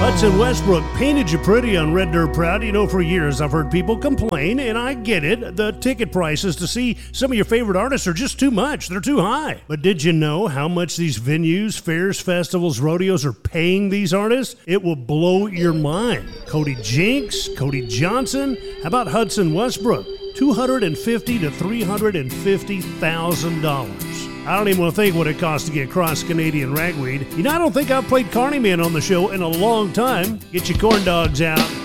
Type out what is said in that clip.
Hudson Westbrook painted you pretty on Red Dirt Proud. You know, for years I've heard people complain, and I get it. The ticket prices to see some of your favorite artists are just too much. They're too high. But did you know how much these venues, fairs, festivals, rodeos are paying these artists? It will blow your mind. Cody Jinks, Cody Johnson, how about Hudson Westbrook? $250,000 to $350,000. I don't even want to think what it costs to get Cross Canadian Ragweed. You know, I don't think I've played Carney Man on the show in a long time. Get your corn dogs out.